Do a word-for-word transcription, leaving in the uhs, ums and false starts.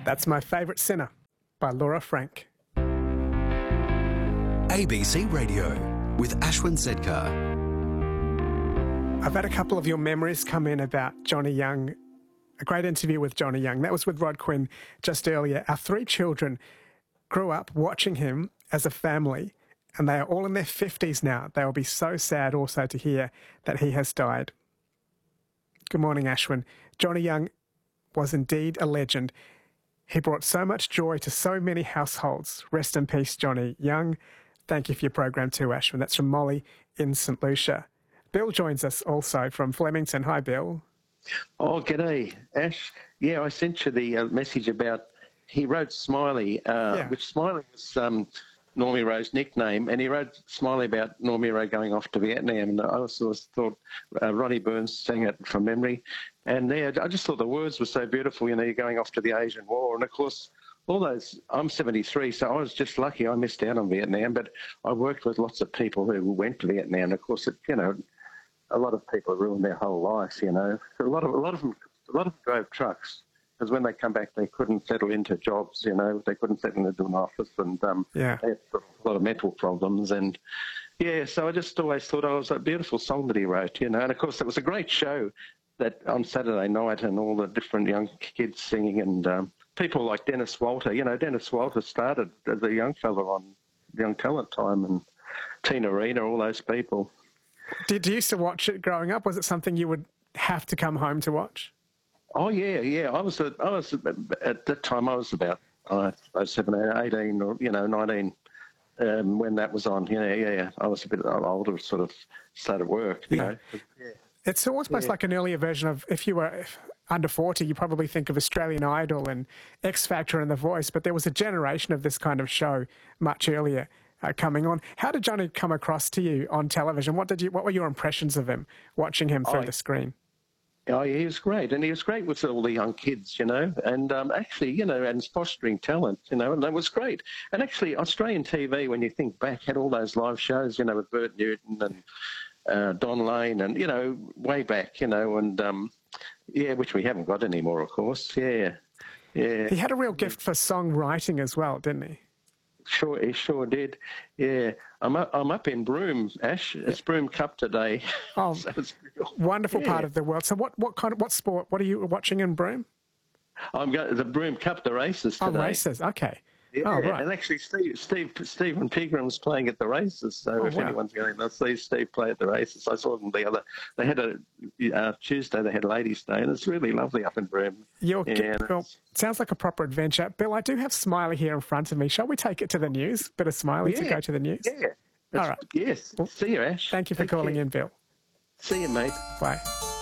That's My Favourite Sinner by Laura Frank. A B C Radio with Ashwin Sedkar. I've had a couple of your memories come in about Johnny Young. A great interview with Johnny Young. That was with Rod Quinn just earlier. Our three children grew up watching him as a family, and they are all in their fifties now. They will be so sad also to hear that he has died. Good morning, Ashwin. Johnny Young was indeed a legend. He brought so much joy to so many households. Rest in peace, Johnny Young. Thank you for your program too, Ashwin. That's from Molly in St Lucia. Bill joins us also from Flemington. Hi, Bill. Oh, g'day, Ash. Yeah, I sent you the uh, message about, he wrote Smiley, uh, Yeah. which Smiley was um, Normie Rowe's nickname, and he wrote Smiley about Normie Rowe going off to Vietnam, and I also thought uh, Ronnie Burns sang it from memory, and yeah, I just thought the words were so beautiful, you know, you're going off to the Asian War, and of course, all those, I'm seventy-three, so I was just lucky I missed out on Vietnam, but I worked with lots of people who went to Vietnam, and of course, it, you know, a lot of people ruined their whole life, you know. A lot of a lot of them, a lot of them drove trucks because when they come back, they couldn't settle into jobs, you know. They couldn't settle into an office, and um, Yeah. they had a lot of mental problems. And yeah, so I just always thought, oh, it was a beautiful song that he wrote, you know. And of course, it was a great show that on Saturday night, and all the different young kids singing, and um, people like Dennis Walter. You know, Dennis Walter started as a young fella on Young Talent Time, and Tina Arena, all those people. Did you used to watch it growing up? Was it something you would have to come home to watch? Oh yeah, yeah. I was, a, I was at that time. I was about uh, I was seventeen, eighteen, or you know, nineteen um, when that was on. Yeah, yeah, yeah. I was a bit older, sort of started work. You Yeah. know. Yeah. It's almost Yeah. like an earlier version of, if you were under forty, you probably think of Australian Idol and X Factor and The Voice, but there was a generation of this kind of show much earlier uh, coming on. How did Johnny come across to you on television? What did you? What were your impressions of him, watching him through I- the screen? Oh, yeah, he was great, and he was great with all the young kids, you know, and um, actually, you know, and fostering talent, you know, and that was great. And actually, Australian T V, when you think back, had all those live shows, you know, with Bert Newton and uh, Don Lane, and you know, way back, you know, and um, yeah, which we haven't got anymore, of course. Yeah, yeah. He had a real gift for songwriting as well, didn't he? Sure, he sure did. Yeah, I'm up, I'm up in Broome, Ash. It's Broome Cup today. Oh, So it's real- wonderful yeah. part of the world. So what, what kind of, what sport, what are you watching in Broome? I'm going the Broome Cup, the races Oh, today. races, okay. Yeah, Oh, right. and actually, Steve, Steve, Stephen Pigram's playing at the races. So Oh, if wow. anyone's going to see Steve play at the races, I saw them the other. They had a uh, Tuesday. They had Ladies' Day, and it's really lovely up in Broome. You're, Yeah, well, it's- sounds like a proper adventure. Bill, I do have Smiley here in front of me. Shall we take it to the news? Bit of Smiley to Yeah. go to the news? Yeah. All right. Yes. See you, Ash. Thank you for Take calling care. in, Bill. See you, mate. Bye.